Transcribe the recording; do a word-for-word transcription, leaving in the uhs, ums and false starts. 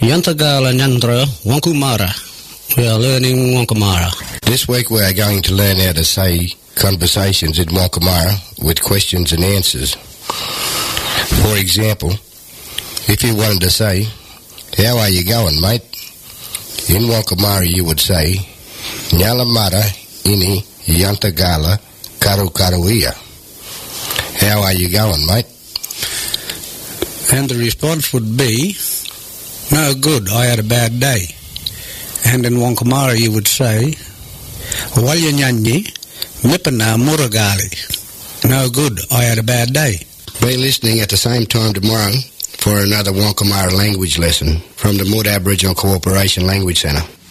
Yantagala Nyandra Wankumara. We are learning Wankumara. This week we are going to learn how to say conversations in Wankumara with questions and answers. For example, if you wanted to say, "How are you going, mate?" in Wankumara you would say, "Nyalamara ini Yantagala Karukaruia." How are you going, mate? And the response would be, "No good, I had a bad day." And in Wankumara you would say, "Walyanyanyi Mipana Muragali." No good, I had a bad day. Be listening at the same time tomorrow for another Wankumara language lesson from the Mood Aboriginal Cooperation Language Centre.